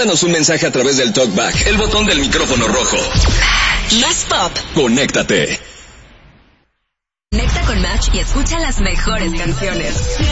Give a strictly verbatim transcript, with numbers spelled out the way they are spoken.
Mándanos un mensaje a través del TalkBack, el botón del micrófono rojo. Más pop. Conéctate. Conecta con Match y escucha las mejores canciones.